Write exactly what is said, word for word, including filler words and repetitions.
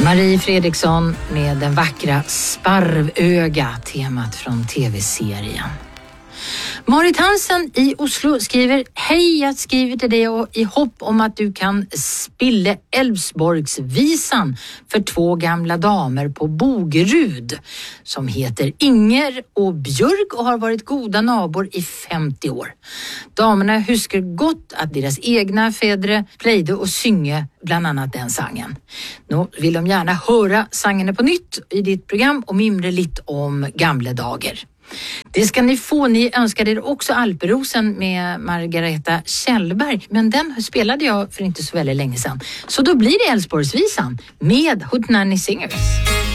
Marie Fredriksson med den vackra Sparvöga, temat från tv-serien. Marit Hansen i Oslo skriver: hej, jag skriver till dig och i hopp om att du kan spille Älvsborgsvisan för två gamla damer på Bogerud som heter Inger och Björk och har varit goda nabor i femtio år. Damerna husker gott att deras egna fädre plejde och synge bland annat den sangen. Nu vill de gärna höra sangen på nytt i ditt program och mimre lite om gamla dagar. Det ska ni få. Ni önskade er också Alperosen med Margareta Kjellberg, men den spelade jag för inte så väldigt länge sedan. Så då blir det Älvsborgsvisan med Hootenanny Singers.